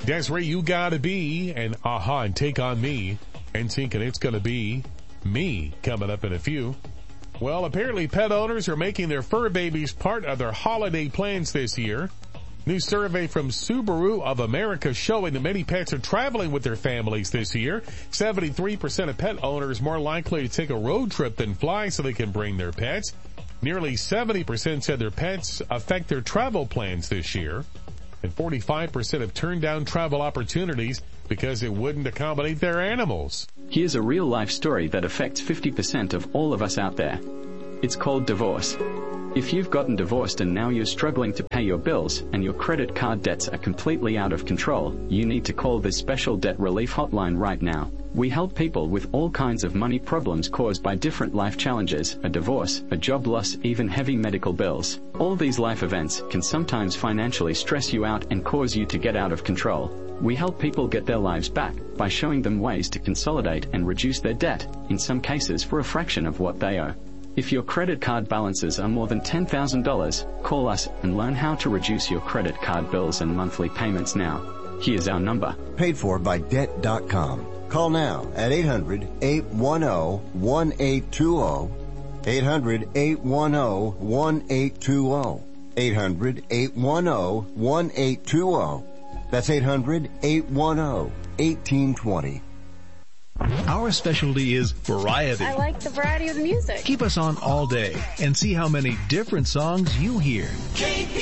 Desiree, you gotta be, and Aha and Take On Me. NSYNC, and It's Gonna Be Me coming up in a few. Well, apparently pet owners are making their fur babies part of their holiday plans this year. New survey from Subaru of America showing that many pets are traveling with their families this year. 73% of pet owners more likely to take a road trip than fly so they can bring their pets. Nearly 70% said their pets affect their travel plans this year. And 45% have turned down travel opportunities because it wouldn't accommodate their animals. Here's a real-life story that affects 50% of all of us out there. It's called divorce. If you've gotten divorced and now you're struggling to pay your bills and your credit card debts are completely out of control, you need to call this special debt relief hotline right now. We help people with all kinds of money problems caused by different life challenges, a divorce, a job loss, even heavy medical bills. All these life events can sometimes financially stress you out and cause you to get out of control. We help people get their lives back by showing them ways to consolidate and reduce their debt, in some cases for a fraction of what they owe. If your credit card balances are more than $10,000, call us and learn how to reduce your credit card bills and monthly payments now. Here's our number. Paid for by Debt.com. Call now at 800-810-1820. 800-810-1820. 800-810-1820. That's 800-810-1820. Our specialty is variety. I like the variety of the music. Keep us on all day and see how many different songs you hear. KP